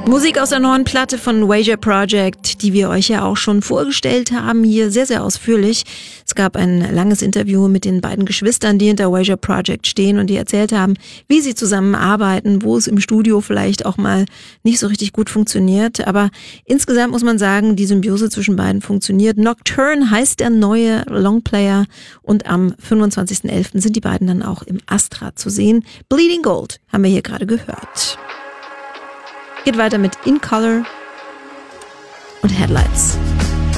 Musik aus der neuen Platte von Wager Project, die wir euch ja auch schon vorgestellt haben, hier sehr, sehr ausführlich. Es gab ein langes Interview mit den beiden Geschwistern, die hinter Wager Project stehen und die erzählt haben, wie sie zusammenarbeiten, wo es im Studio vielleicht auch mal nicht so richtig gut funktioniert. Aber insgesamt muss man sagen, die Symbiose zwischen beiden funktioniert. Nocturne heißt der neue Longplayer und am 25.11. sind die beiden dann auch im Astra zu sehen. Bleeding Gold haben wir hier gerade gehört. Geht weiter mit In Color und Headlights.